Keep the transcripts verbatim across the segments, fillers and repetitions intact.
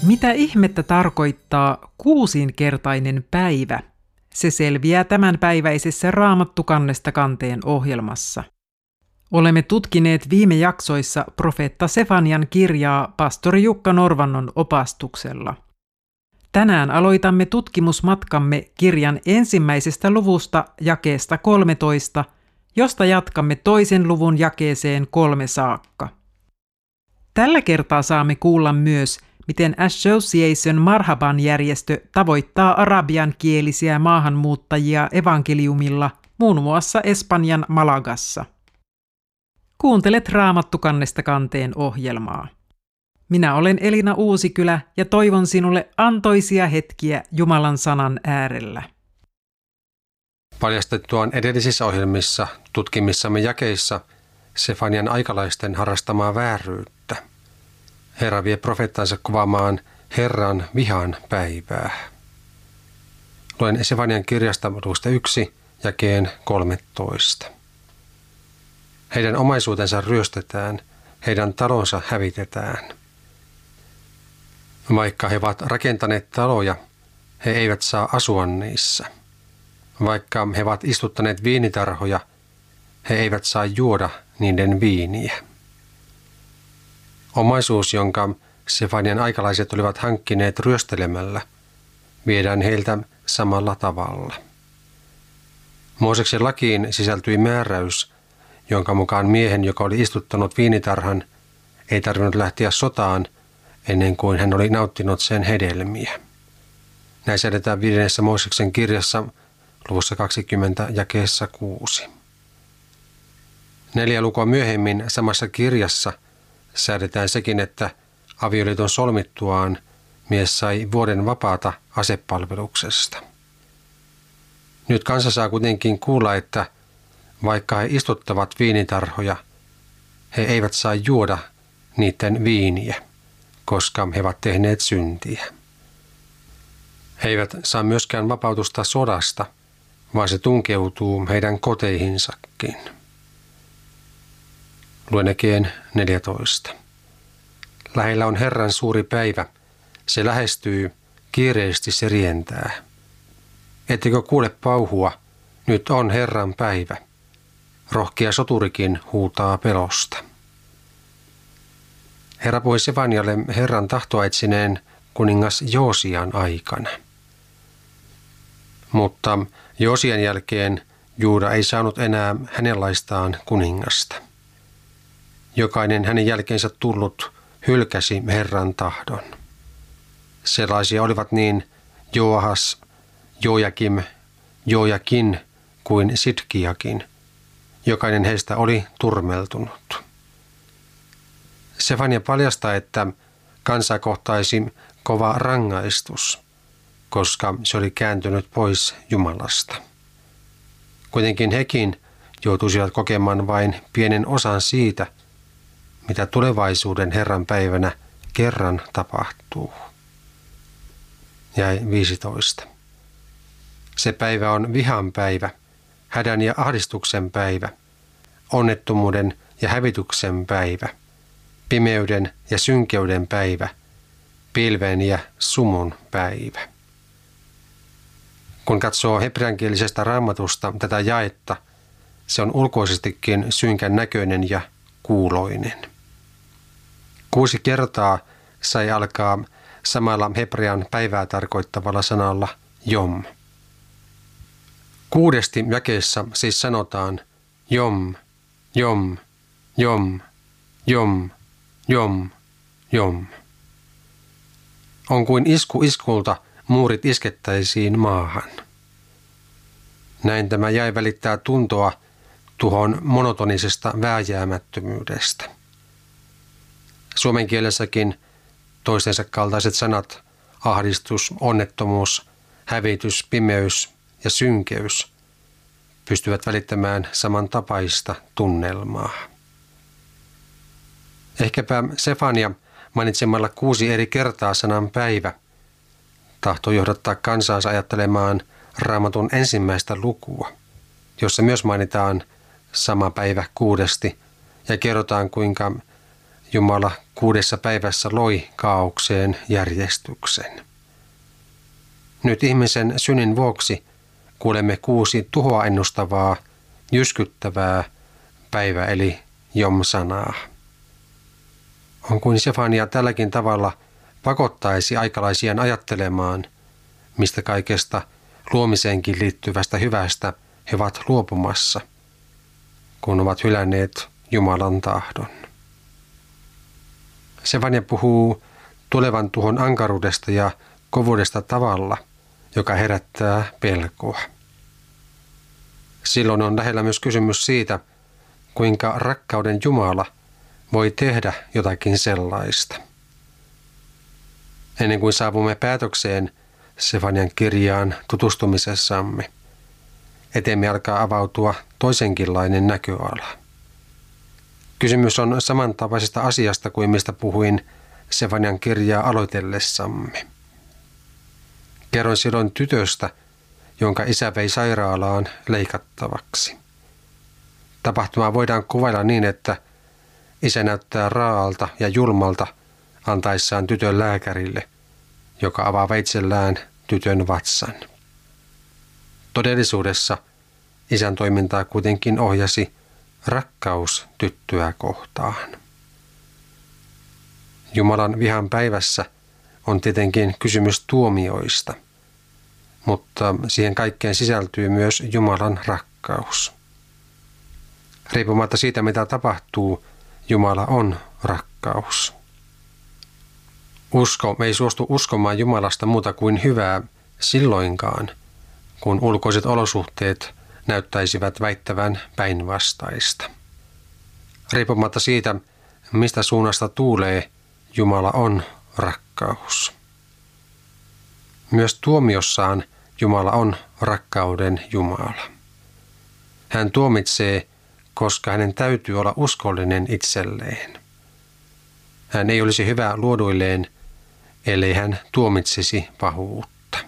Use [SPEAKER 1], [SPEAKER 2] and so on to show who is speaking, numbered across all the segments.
[SPEAKER 1] Mitä ihmettä tarkoittaa kuusinkertainen päivä? Se selviää tämänpäiväisessä Raamattu kannesta kanteen ohjelmassa. Olemme tutkineet viime jaksoissa profeetta Sefanian kirjaa pastori Jukka Norvannon opastuksella. Tänään aloitamme tutkimusmatkamme kirjan ensimmäisestä luvusta jakeesta kolmetoista, josta jatkamme toisen luvun jakeeseen kolme saakka. Tällä kertaa saamme kuulla myös, miten Association Marhaban-järjestö tavoittaa arabiankielisiä maahanmuuttajia evankeliumilla muun muassa Espanjan Malagassa. Kuuntelet Raamattu kannesta kanteen ohjelmaa. Minä olen Elina Uusikylä ja toivon sinulle antoisia hetkiä Jumalan sanan äärellä.
[SPEAKER 2] Paljastettuaan edellisissä ohjelmissa tutkimissamme jakeissa Sefanian aikalaisten harrastamaa vääryyttä, Herra vie profeettansa kuvaamaan Herran vihan päivää. Luen Sefanian kirjasta luvusta yksi jakeen kolmetoista. Heidän omaisuutensa ryöstetään, heidän talonsa hävitetään. Vaikka he ovat rakentaneet taloja, he eivät saa asua niissä. Vaikka he ovat istuttaneet viinitarhoja, he eivät saa juoda niiden viiniä. Omaisuus, jonka Sefanian aikalaiset olivat hankkineet ryöstelemällä, viedään heiltä samalla tavalla. Mooseksen lakiin sisältyi määräys, jonka mukaan miehen, joka oli istuttanut viinitarhan, ei tarvinnut lähteä sotaan ennen kuin hän oli nauttinut sen hedelmiä. Näin säädetään viidennessä Mooseksen kirjassa luvussa kaksikymmentä jakeessa kuusi. Neljä lukua myöhemmin samassa kirjassa säädetään sekin, että avioliiton solmittuaan mies sai vuoden vapaata asepalveluksesta. Nyt kansa saa kuitenkin kuulla, että vaikka he istuttavat viinitarhoja, he eivät saa juoda niiden viiniä, koska he ovat tehneet syntiä. He eivät saa myöskään vapautusta sodasta, vaan se tunkeutuu heidän koteihinsakin. Luen jakeen neljätoista. Lähellä on Herran suuri päivä. Se lähestyy, kiireesti se rientää. Ettekö kuule pauhua? Nyt on Herran päivä. Rohkea soturikin huutaa pelosta. Herra puhui Sefanialle Herran tahtoa etsineen kuningas Joosian aikana. Mutta Joosian jälkeen Juuda ei saanut enää hänenlaistaan kuningasta. Jokainen hänen jälkeensä tullut hylkäsi Herran tahdon. Sellaisia olivat niin Joahas, Jojakim, Jojakin kuin Sidkiakin. Jokainen heistä oli turmeltunut. Sefania paljastaa, että kansaa kohtaisi kova rangaistus, koska se oli kääntynyt pois Jumalasta. Kuitenkin hekin joutuisivat kokemaan vain pienen osan siitä, mitä tulevaisuuden Herran päivänä kerran tapahtuu. Jäi viisitoista. Se päivä on vihan päivä, hädän ja ahdistuksen päivä, onnettomuuden ja hävityksen päivä, pimeyden ja synkeyden päivä, pilven ja sumun päivä. Kun katsoo hebreankielisestä raamatusta tätä jaetta, se on ulkoisestikin synkän näköinen ja kuuloinen. Kuusi kertaa sai alkaa samalla hebrean päivää tarkoittavalla sanalla jom. Kuudesti jakeessa siis sanotaan jom, jom, jom, jom, jom, jom. On kuin isku iskulta muurit iskettäisiin maahan. Näin tämä jae välittää tuntoa tuhon monotonisesta vääjäämättömyydestä. Suomen kielessäkin toistensa kaltaiset sanat ahdistus, onnettomuus, hävitys, pimeys ja synkeys pystyvät välittämään samantapaista tunnelmaa. Ehkäpä Sefania mainitsemalla kuusi eri kertaa sanan päivä tahtoo johdattaa kansaansa ajattelemaan Raamatun ensimmäistä lukua, jossa myös mainitaan sama päivä kuudesti ja kerrotaan, kuinka Jumala kuudessa päivässä loi kaaukseen järjestyksen. Nyt ihmisen synnin vuoksi kuulemme kuusi tuhoa ennustavaa, jyskyttävää päivä eli Jom-sanaa. On kuin Sefania tälläkin tavalla pakottaisi aikalaisiaan ajattelemaan, mistä kaikesta luomiseenkin liittyvästä hyvästä he ovat luopumassa, kun ovat hylänneet Jumalan tahdon. Sefania puhuu tulevan tuhon ankaruudesta ja kovuudesta tavalla, joka herättää pelkoa. Silloin on lähellä myös kysymys siitä, kuinka rakkauden Jumala voi tehdä jotakin sellaista. Ennen kuin saavumme päätökseen Sefanian kirjaan tutustumisessamme, eteemme alkaa avautua toisenkinlainen näköala. Kysymys on samantapaisesta asiasta kuin mistä puhuin Sefanian kirjaa aloitellessamme. Kerroin silloin tytöstä, jonka isä vei sairaalaan leikattavaksi. Tapahtumaa voidaan kuvailla niin, että isä näyttää raaalta ja julmalta antaessaan tytön lääkärille, joka avaa veitsellään tytön vatsan. Todellisuudessa isän toimintaa kuitenkin ohjasi rakkaus tyttöä kohtaan. Jumalan vihan päivässä on tietenkin kysymys tuomioista, mutta siihen kaikkeen sisältyy myös Jumalan rakkaus. Riippumatta siitä, mitä tapahtuu, Jumala on rakkaus. Usko ei suostu uskomaan Jumalasta muuta kuin hyvää silloinkaan, kun ulkoiset olosuhteet näyttäisivät väittävän päinvastaista. Riippumatta siitä, mistä suunnasta tuulee, Jumala on rakkaus. Myös tuomiossaan Jumala on rakkauden Jumala. Hän tuomitsee, koska hänen täytyy olla uskollinen itselleen. Hän ei olisi hyvä luoduilleen, ellei hän tuomitsisi pahuutta.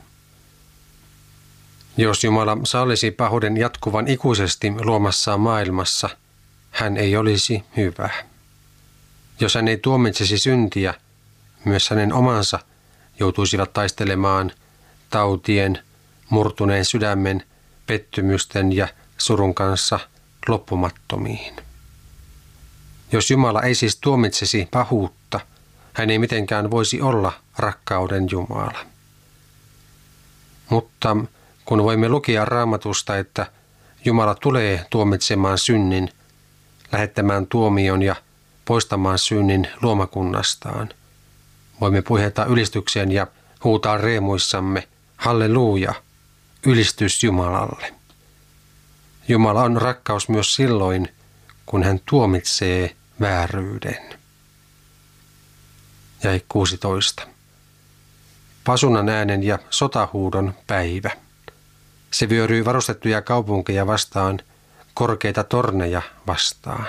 [SPEAKER 2] Jos Jumala sallisi pahuuden jatkuvan ikuisesti luomassaan maailmassa, hän ei olisi hyvä. Jos hän ei tuomitsisi syntiä, myös hänen omansa joutuisivat taistelemaan tautien, murtuneen sydämen, pettymysten ja surun kanssa loppumattomiin. Jos Jumala ei siis tuomitsisi pahuutta, hän ei mitenkään voisi olla rakkauden Jumala. Mutta kun voimme lukea Raamatusta, että Jumala tulee tuomitsemaan synnin, lähettämään tuomion ja poistamaan synnin luomakunnastaan, voimme puheta ylistyksen ja huutaa riemuissamme, halleluuja, ylistys Jumalalle. Jumala on rakkaus myös silloin, kun hän tuomitsee vääryyden. Jae kuusitoista. Pasunan äänen ja sotahuudon päivä. Se vyöryy varustettuja kaupunkeja vastaan, korkeita torneja vastaan.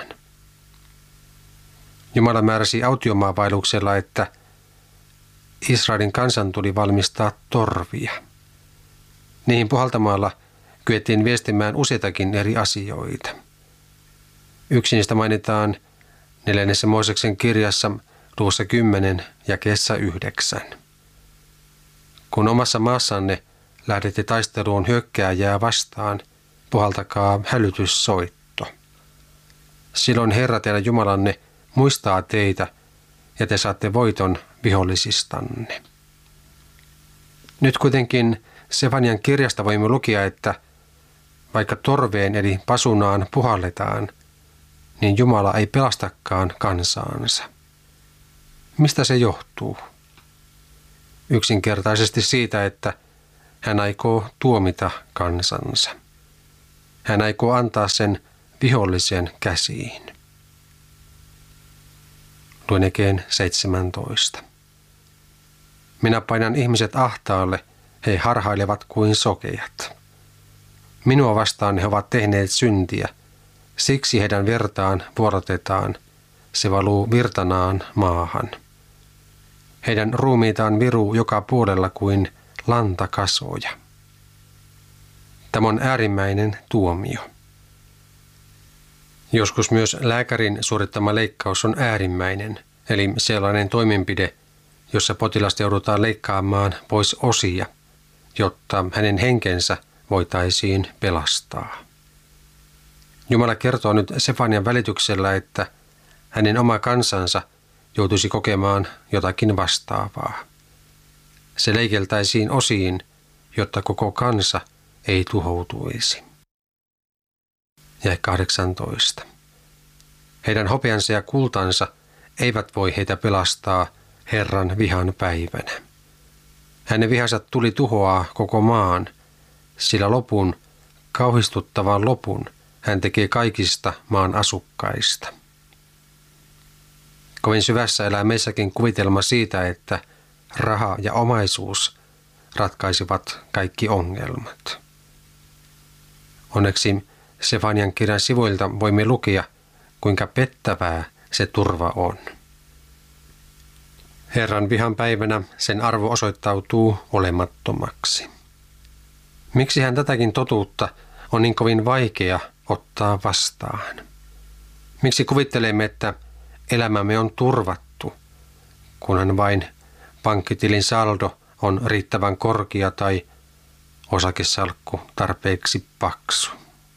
[SPEAKER 2] Jumala määräsi autiomaavailuksella, että Israelin kansan tuli valmistaa torvia. Niihin puhaltamalla kyettiin viestimään useitakin eri asioita. Yksi niistä mainitaan neljännessä Mooseksen kirjassa luvussa kymmenen jakeessa yhdeksän. Kun omassa maassanne lähdette taisteluun hyökkääjää vastaan, puhaltakaa hälytyssoitto. Silloin Herra teidän Jumalanne muistaa teitä ja te saatte voiton vihollisistanne. Nyt kuitenkin Sefanian kirjasta voimme lukea, että vaikka torveen eli pasunaan puhalletaan, niin Jumala ei pelastakaan kansaansa. Mistä se johtuu? Yksinkertaisesti siitä, että hän aikoo tuomita kansansa. Hän aikoo antaa sen vihollisen käsiin. Luen ekeen seitsemäntoista. Minä painan ihmiset ahtaalle, he harhailevat kuin sokeat. Minua vastaan he ovat tehneet syntiä, siksi heidän vertaan vuorotetaan, se valuu virtanaan maahan. Heidän ruumiitaan viruu joka puolella kuin lantakasoja. Tämä on äärimmäinen tuomio. Joskus myös lääkärin suorittama leikkaus on äärimmäinen, eli sellainen toimenpide, jossa potilasta joudutaan leikkaamaan pois osia, jotta hänen henkensä voitaisiin pelastaa. Jumala kertoo nyt Sefanian välityksellä, että hänen oma kansansa joutuisi kokemaan jotakin vastaavaa. Se leikeltäisiin osiin, jotta koko kansa ei tuhoutuisi. Ja kahdeksantoista. Heidän hopeansa ja kultansa eivät voi heitä pelastaa Herran vihan päivänä. Hänen vihansa tuli tuhoaa koko maan, sillä lopun, kauhistuttavan lopun, hän tekee kaikista maan asukkaista. Kovin syvässä elää meissäkin kuvitelma siitä, että raha ja omaisuus ratkaisivat kaikki ongelmat. Onneksi Sefanian kirjan sivuilta voimme lukea, kuinka pettävää se turva on. Herran vihan päivänä sen arvo osoittautuu olemattomaksi. Miksi hän tätäkin totuutta on niin kovin vaikea ottaa vastaan? Miksi kuvittelemme, että elämämme on turvattu, kunhan vain pankkitilin saldo on riittävän korkea tai osakesalkku tarpeeksi paksu?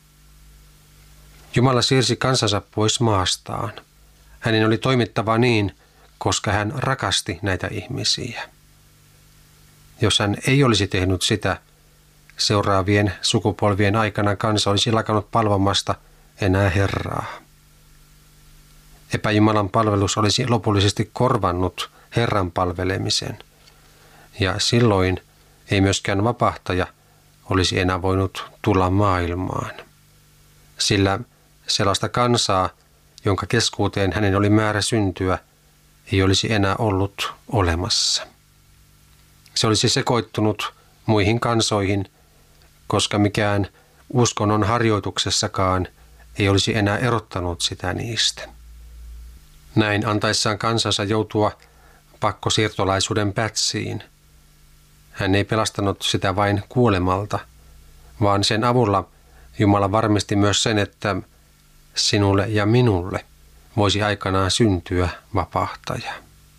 [SPEAKER 2] Jumala siirsi kansansa pois maastaan. Hänen oli toimittava niin, koska hän rakasti näitä ihmisiä. Jos hän ei olisi tehnyt sitä, seuraavien sukupolvien aikana kansa olisi lakannut palvomasta enää Herraa. Epäjumalan palvelus olisi lopullisesti korvannut Herran palvelemisen, ja silloin ei myöskään vapahtaja olisi enää voinut tulla maailmaan, sillä sellaista kansaa, jonka keskuuteen hänen oli määrä syntyä, ei olisi enää ollut olemassa. Se olisi sekoittunut muihin kansoihin, koska mikään uskonnon harjoituksessakaan ei olisi enää erottanut sitä niistä. Näin antaessaan kansansa joutua pakkosiirtolaisuuden pätsiin. Hän ei pelastanut sitä vain kuolemalta, vaan sen avulla Jumala varmisti myös sen, että sinulle ja minulle voisi aikanaan syntyä vapahtaja.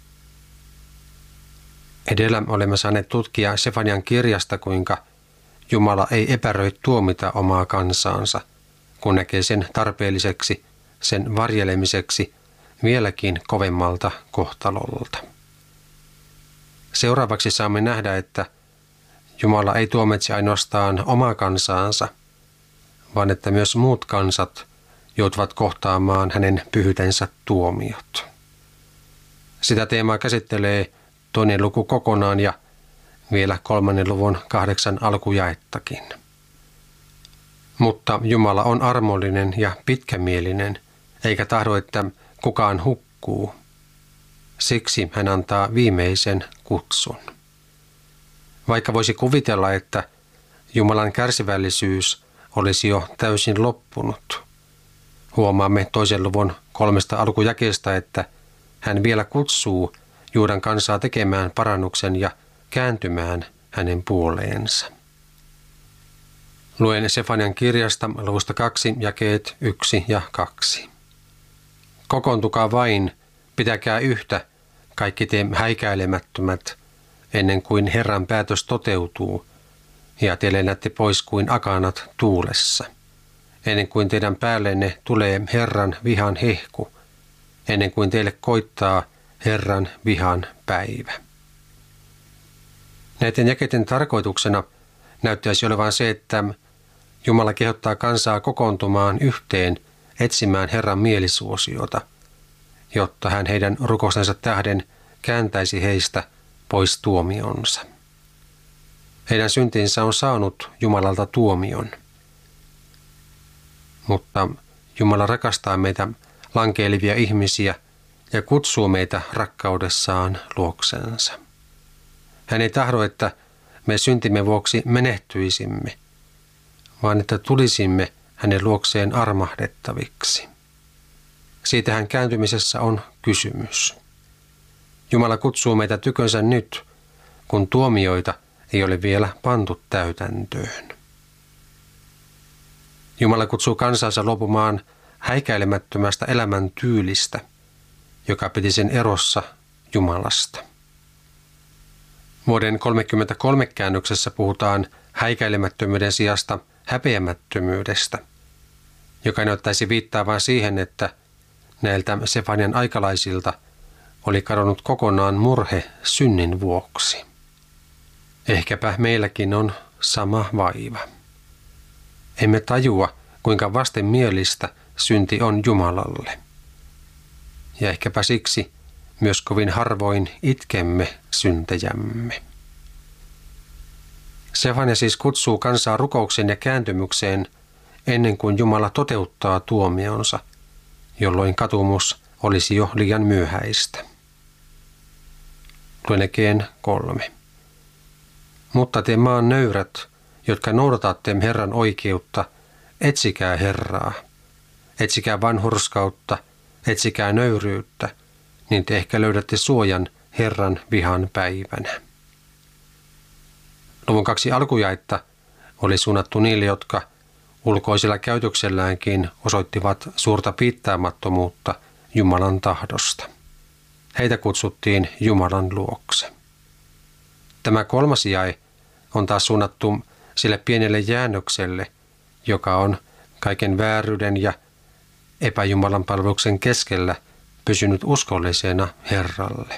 [SPEAKER 2] Edellä olemme saaneet tutkia Sefanian kirjasta, kuinka Jumala ei epäröi tuomita omaa kansaansa, kun näkee sen tarpeelliseksi, sen varjelemiseksi vieläkin kovemmalta kohtalolta. Seuraavaksi saamme nähdä, että Jumala ei tuomitse ainoastaan omaa kansaansa, vaan että myös muut kansat joutuvat kohtaamaan hänen pyhyytensä tuomiot. Sitä teemaa käsittelee toinen luku kokonaan ja vielä kolmannen luvun kahdeksan alkujaettakin. Mutta Jumala on armollinen ja pitkämielinen, eikä tahdo, että kukaan hukkuu. Siksi hän antaa viimeisen kutsun. Vaikka voisi kuvitella, että Jumalan kärsivällisyys olisi jo täysin loppunut, huomaamme toisen luvun kolmesta alkujakeesta, että hän vielä kutsuu Juudan kansaa tekemään parannuksen ja kääntymään hänen puoleensa. Luen Sefanian kirjasta luvusta kaksi jakeet yksi ja kaksi. Kokoontukaa vain, pitäkää yhtä, kaikki te häikäilemättömät, ennen kuin Herran päätös toteutuu, ja te lennätte pois kuin akanat tuulessa, ennen kuin teidän päällenne tulee Herran vihan hehku, ennen kuin teille koittaa Herran vihan päivä. Näiden jakeiden tarkoituksena näyttäisi olevan se, että Jumala kehottaa kansaa kokoontumaan yhteen etsimään Herran mielisuosiota, jotta hän heidän rukoustensa tähden kääntäisi heistä pois tuomionsa. Heidän syntinsä on saanut Jumalalta tuomion, mutta Jumala rakastaa meitä lankeilevia ihmisiä ja kutsuu meitä rakkaudessaan luoksensa. Hän ei tahdo, että me syntimme vuoksi menehtyisimme, vaan että tulisimme hänen luokseen armahdettaviksi. Siitähän kääntymisessä on kysymys. Jumala kutsuu meitä tykönsä nyt, kun tuomioita ei ole vielä pantu täytäntöön. Jumala kutsuu kansansa luopumaan häikäilemättömästä elämäntyylistä, joka piti sen erossa Jumalasta. Vuoden kolmekymmentäkolme käännöksessä puhutaan häikäilemättömyyden sijasta häpeämättömyydestä, joka näyttäisi viittaavan siihen, että näiltä Sefanian aikalaisilta oli kadonnut kokonaan murhe synnin vuoksi. Ehkäpä meilläkin on sama vaiva. Emme tajua, kuinka vastenmielistä synti on Jumalalle. Ja ehkäpä siksi myös kovin harvoin itkemme syntejämme. Sefania siis kutsuu kansaa rukoukseen ja kääntymykseen ennen kuin Jumala toteuttaa tuomionsa, jolloin katumus olisi jo liian myöhäistä. Luen Ekeen kolme. Mutta te maan nöyrät, jotka noudatatte Herran oikeutta, etsikää Herraa. Etsikää vanhurskautta, etsikää nöyryyttä, niin te ehkä löydätte suojan Herran vihan päivänä. Luvun kaksi alkujaetta oli suunnattu niille, jotka ulkoisella käytökselläänkin osoittivat suurta piittaamattomuutta Jumalan tahdosta. Heitä kutsuttiin Jumalan luokse. Tämä kolmas jae on taas suunnattu sille pienelle jäännökselle, joka on kaiken vääryyden ja epäjumalan palveluksen keskellä pysynyt uskollisena Herralle.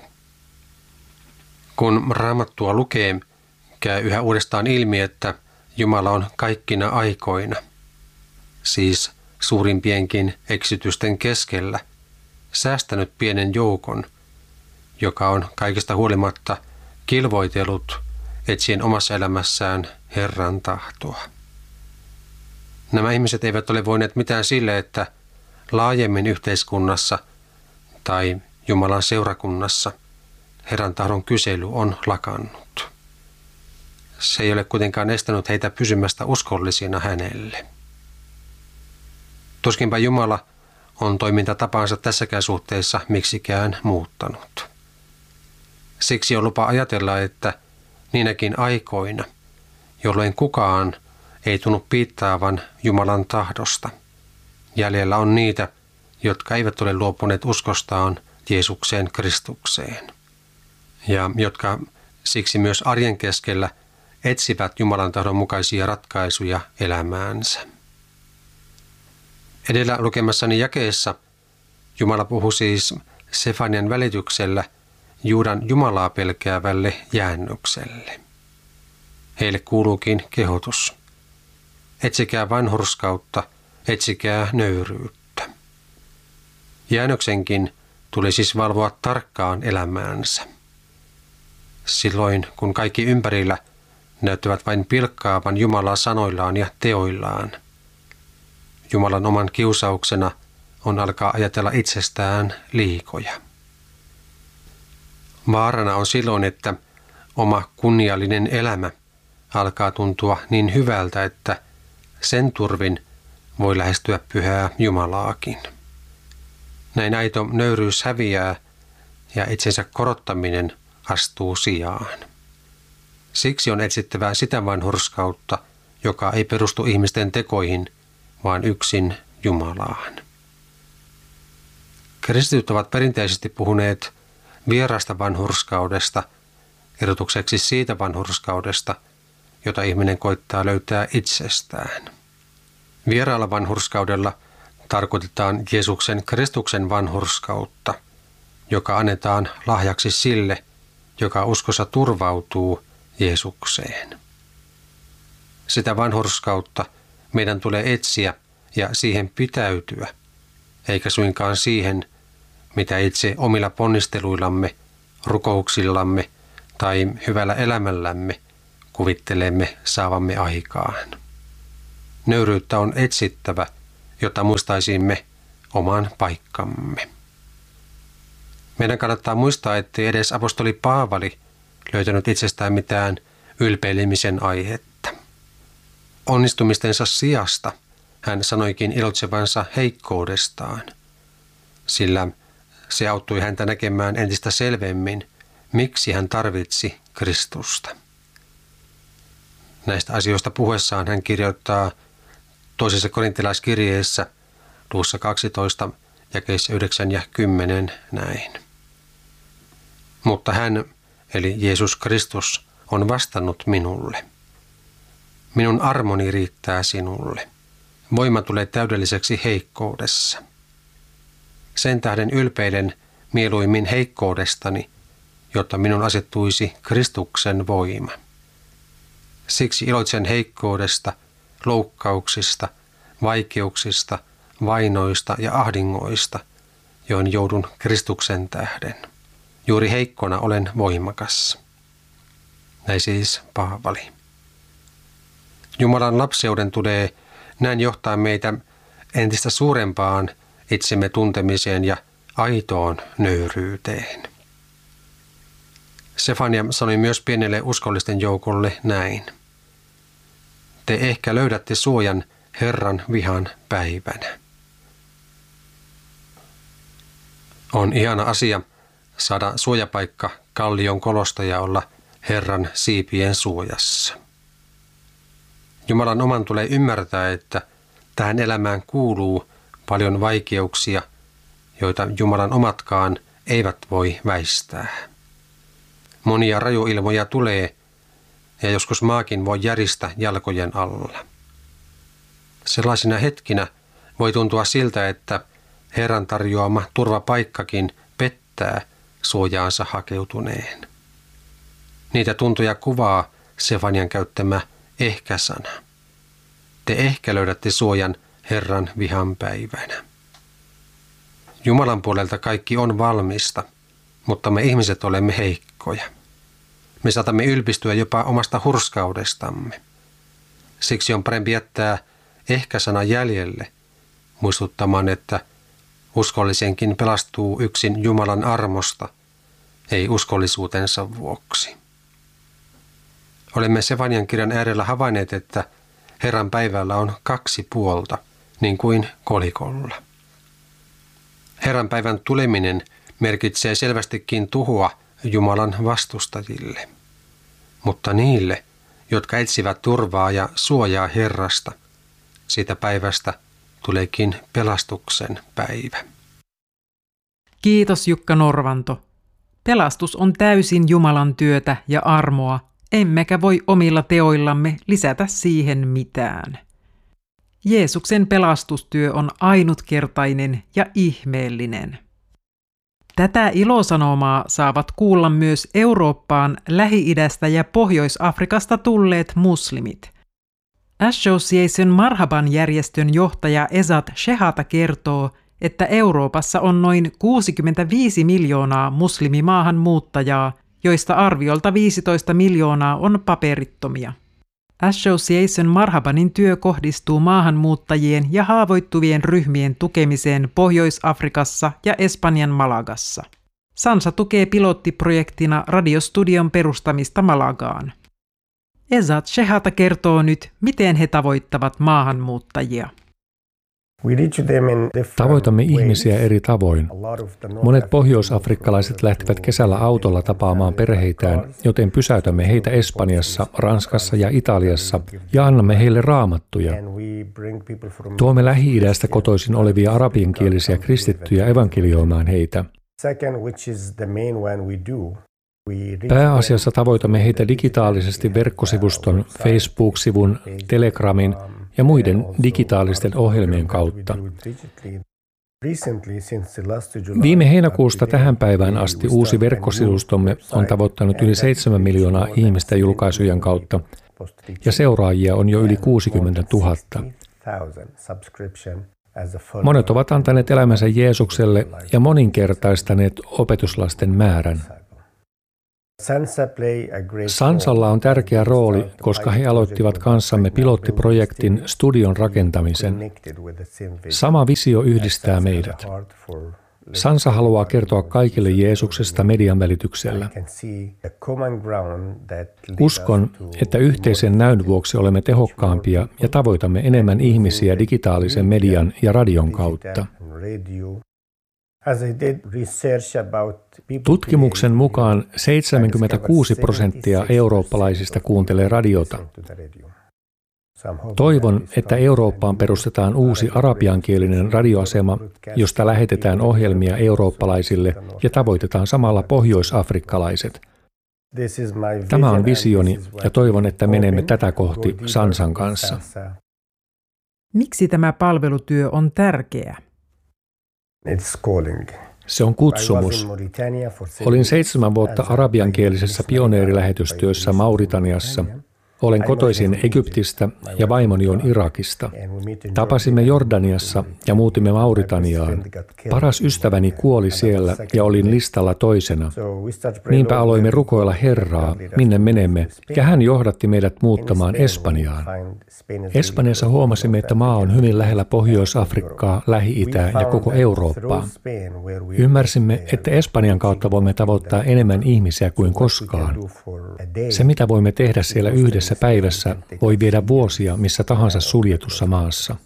[SPEAKER 2] Kun Raamattua lukee, käy yhä uudestaan ilmi, että Jumala on kaikkina aikoina, siis suurimpienkin eksytysten keskellä, säästänyt pienen joukon, joka on kaikesta huolimatta kilvoitellut etsien omassa elämässään Herran tahtoa. Nämä ihmiset eivät ole voineet mitään sille, että laajemmin yhteiskunnassa tai Jumalan seurakunnassa Herran tahdon kysely on lakannut. Se ei ole kuitenkaan estänyt heitä pysymästä uskollisina hänelle. Tuskinpä Jumala on toimintatapaansa tässäkään suhteessa miksikään muuttanut. Siksi on lupa ajatella, että niinäkin aikoina, jolloin kukaan ei tunnu piittaavan Jumalan tahdosta, jäljellä on niitä, jotka eivät ole luopuneet uskostaan Jeesukseen Kristukseen, ja jotka siksi myös arjen keskellä etsivät Jumalan tahdon mukaisia ratkaisuja elämäänsä. Edellä lukemassani jakeessa Jumala puhui siis Sefanian välityksellä Juudan Jumalaa pelkäävälle jäännökselle. Heille kuuluukin kehotus. Etsikää vanhurskautta, etsikää nöyryyttä. Jäännöksenkin tuli siis valvoa tarkkaan elämäänsä. Silloin, kun kaikki ympärillä näyttävät vain pilkkaavan Jumalaa sanoillaan ja teoillaan, Jumalan oman kiusauksena on alkaa ajatella itsestään liikoja. Vaarana on silloin, että oma kunniallinen elämä alkaa tuntua niin hyvältä, että sen turvin voi lähestyä pyhää Jumalaakin. Näin aito nöyryys häviää ja itsensä korottaminen astuu sijaan. Siksi on etsittävää sitä vanhurskautta, joka ei perustu ihmisten tekoihin, vaan yksin Jumalaan. Kristityt ovat perinteisesti puhuneet vierasta vanhurskaudesta, erotukseksi siitä vanhurskaudesta, jota ihminen koittaa löytää itsestään. Vieraalla vanhurskaudella tarkoitetaan Jeesuksen Kristuksen vanhurskautta, joka annetaan lahjaksi sille, joka uskossa turvautuu Jeesukseen. Sitä vanhurskautta meidän tulee etsiä ja siihen pitäytyä, eikä suinkaan siihen, mitä itse omilla ponnisteluillamme, rukouksillamme tai hyvällä elämällämme kuvittelemme saavamme aikaan. Nöyryyttä on etsittävä, jotta muistaisimme oman paikkamme. Meidän kannattaa muistaa, ettei edes apostoli Paavali löytänyt itsestään mitään ylpeilemisen aihetta. Onnistumistensa sijasta hän sanoikin ilotsevansa heikkoudestaan, sillä se auttoi häntä näkemään entistä selvemmin, miksi hän tarvitsi Kristusta. Näistä asioista puhuessaan hän kirjoittaa toisessa korintilaiskirjeessä luvussa kaksitoista, jakeissa yhdeksän ja kymmenen näin. Mutta hän, eli Jeesus Kristus, on vastannut minulle. Minun armoni riittää sinulle. Voima tulee täydelliseksi heikkoudessa. Sen tähden ylpeilen mieluimmin heikkoudestani, jotta minun asettuisi Kristuksen voima. Siksi iloitsen heikkoudesta, loukkauksista, vaikeuksista, vainoista ja ahdingoista, joihin joudun Kristuksen tähden. Juuri heikkona olen voimakas. Näin siis Paavali. Jumalan lapseuden tulee näin johtaa meitä entistä suurempaan itsemme tuntemiseen ja aitoon nöyryyteen. Sefania sanoi myös pienelle uskollisten joukolle näin. Te ehkä löydätte suojan Herran vihan päivänä. On ihana asia saada suojapaikka kallion kolosta ja olla Herran siipien suojassa. Jumalan oman tulee ymmärtää, että tähän elämään kuuluu paljon vaikeuksia, joita Jumalan omatkaan eivät voi väistää. Monia rajuilmoja tulee, ja joskus maakin voi järistä jalkojen alla. Sellaisina hetkinä voi tuntua siltä, että Herran tarjoama turvapaikkakin pettää suojaansa hakeutuneen. Niitä tuntoja kuvaa Sefanian käyttämä ehkä-sana. Te ehkä löydätte suojan Herran vihan päivänä. Jumalan puolelta kaikki on valmista, mutta me ihmiset olemme heikkoja. Me saatamme ylpistyä jopa omasta hurskaudestamme. Siksi on parempi jättää ehkä-sana jäljelle, muistuttamaan, että uskollisenkin pelastuu yksin Jumalan armosta, ei uskollisuutensa vuoksi. Olemme Sefanian kirjan äärellä havainneet, että Herran päivällä on kaksi puolta, niin kuin kolikolla. Herran päivän tuleminen merkitsee selvästikin tuhoa Jumalan vastustajille. Mutta niille, jotka etsivät turvaa ja suojaa Herrasta, siitä päivästä tuleekin pelastuksen päivä.
[SPEAKER 1] Kiitos Jukka Norvanto. Pelastus on täysin Jumalan työtä ja armoa, emmekä voi omilla teoillamme lisätä siihen mitään. Jeesuksen pelastustyö on ainutkertainen ja ihmeellinen. Tätä ilosanomaa saavat kuulla myös Eurooppaan, Lähi-idästä ja Pohjois-Afrikasta tulleet muslimit. Association Marhaban järjestön johtaja Ezat Shehata kertoo, että Euroopassa on noin kuusikymmentäviisi miljoonaa muslimimaahanmuuttajaa, joista arviolta viisitoista miljoonaa on paperittomia. Association Marhabanin työ kohdistuu maahanmuuttajien ja haavoittuvien ryhmien tukemiseen Pohjois-Afrikassa ja Espanjan Malagassa. Sansa tukee pilottiprojektina radiostudion perustamista Malagaan. Ezat Shehata kertoo nyt, miten he tavoittavat maahanmuuttajia.
[SPEAKER 3] Tavoitamme ihmisiä eri tavoin. Monet pohjoisafrikkalaiset lähtevät kesällä autolla tapaamaan perheitään, joten pysäytämme heitä Espanjassa, Ranskassa ja Italiassa ja annamme heille raamattuja. Tuomme Lähi-idästä kotoisin olevia arabiankielisiä kristittyjä evankelioimaan heitä. Pääasiassa tavoitamme heitä digitaalisesti verkkosivuston, Facebook-sivun, Telegramin ja muiden digitaalisten ohjelmien kautta. Viime heinäkuusta tähän päivään asti uusi verkkosivustomme on tavoittanut yli seitsemän miljoonaa ihmistä julkaisujen kautta ja seuraajia on jo yli kuusikymmentätuhatta. Monet ovat antaneet elämänsä Jeesukselle ja moninkertaistaneet opetuslasten määrän. Sansalla on tärkeä rooli, koska he aloittivat kanssamme pilottiprojektin studion rakentamisen. Sama visio yhdistää meidät. Sansa haluaa kertoa kaikille Jeesuksesta median välityksellä. Uskon, että yhteisen näyn vuoksi olemme tehokkaampia ja tavoitamme enemmän ihmisiä digitaalisen median ja radion kautta. Tutkimuksen mukaan seitsemänkymmentäkuusi prosenttia eurooppalaisista kuuntelee radiota. Toivon, että Eurooppaan perustetaan uusi arabiankielinen radioasema, josta lähetetään ohjelmia eurooppalaisille ja tavoitetaan samalla pohjoisafrikkalaiset. Tämä on visioni ja toivon, että menemme tätä kohti Sansan kanssa.
[SPEAKER 1] Miksi tämä palvelutyö on tärkeä?
[SPEAKER 3] Se on kutsumus. Olin seitsemän vuotta arabiankielisessä pioneerilähetystyössä Mauritaniassa. Olen kotoisin Egyptistä ja vaimoni on Irakista. Tapasimme Jordaniassa ja muutimme Mauritaniaan. Paras ystäväni kuoli siellä ja olin listalla toisena. Niinpä aloimme rukoilla Herraa, minne menemme, ja hän johdatti meidät muuttamaan Espanjaan. Espanjassa huomasimme, että maa on hyvin lähellä Pohjois-Afrikkaa, Lähi-Itää ja koko Eurooppaa. Ymmärsimme, että Espanjan kautta voimme tavoittaa enemmän ihmisiä kuin koskaan. Se, mitä voimme tehdä siellä yhdessä päivässä, voi viedä vuosia missä tahansa suljetussa maassa.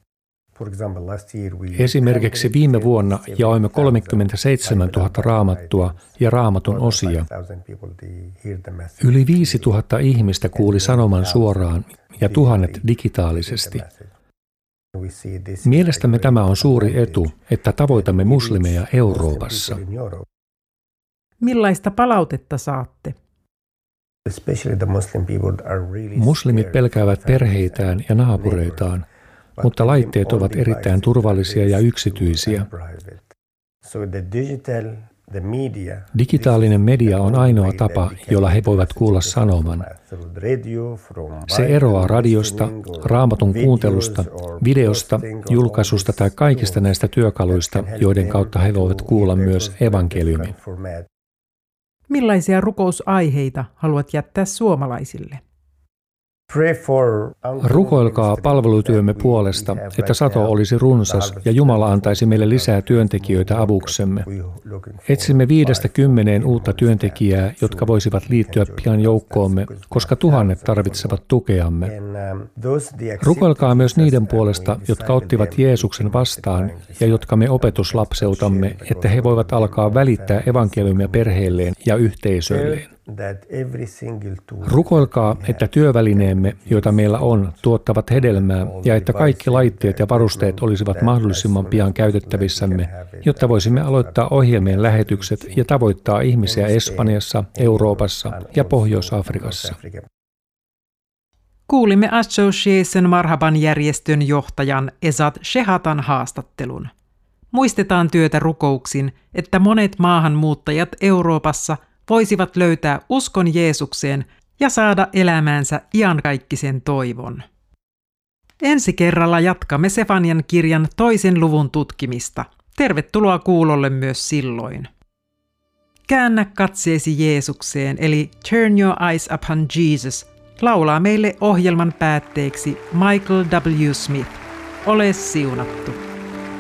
[SPEAKER 3] Esimerkiksi viime vuonna jaoimme kolmekymmentäseitsemäntuhatta raamattua ja raamatun osia. Yli viisituhatta ihmistä kuuli sanoman suoraan ja tuhannet digitaalisesti. Mielestämme tämä on suuri etu, että tavoitamme muslimeja Euroopassa.
[SPEAKER 1] Millaista palautetta saatte?
[SPEAKER 3] Muslimit pelkäävät perheitään ja naapureitaan, mutta laitteet ovat erittäin turvallisia ja yksityisiä. Digitaalinen media on ainoa tapa, jolla he voivat kuulla sanoman. Se eroaa radiosta, raamatun kuuntelusta, videosta, julkaisusta tai kaikista näistä työkaluista, joiden kautta he voivat kuulla myös evankeliumin.
[SPEAKER 1] Millaisia rukousaiheita haluat jättää suomalaisille?
[SPEAKER 3] Rukoilkaa palvelutyömme puolesta, että sato olisi runsas ja Jumala antaisi meille lisää työntekijöitä avuksemme. Etsimme viidestä kymmeneen uutta työntekijää, jotka voisivat liittyä pian joukkoomme, koska tuhannet tarvitsevat tukeamme. Rukoilkaa myös niiden puolesta, jotka ottivat Jeesuksen vastaan ja jotka me opetuslapseutamme, että he voivat alkaa välittää evankeliumia perheilleen ja yhteisöilleen. Rukoilkaa, että työvälineemme, joita meillä on, tuottavat hedelmää ja että kaikki laitteet ja varusteet olisivat mahdollisimman pian käytettävissämme, jotta voisimme aloittaa ohjelmien lähetykset ja tavoittaa ihmisiä Espanjassa, Euroopassa ja Pohjois-Afrikassa.
[SPEAKER 1] Kuulimme Association Marhaban-järjestön johtajan Esat Shehatan haastattelun. Muistetaan työtä rukouksin, että monet maahanmuuttajat Euroopassa voisivat löytää uskon Jeesukseen ja saada elämäänsä iankaikkisen toivon. Ensi kerralla jatkamme Sefanian kirjan toisen luvun tutkimista. Tervetuloa kuulolle myös silloin. Käännä katseesi Jeesukseen, eli Turn Your Eyes Upon Jesus, laulaa meille ohjelman päätteeksi Michael W. Smith. Ole siunattu.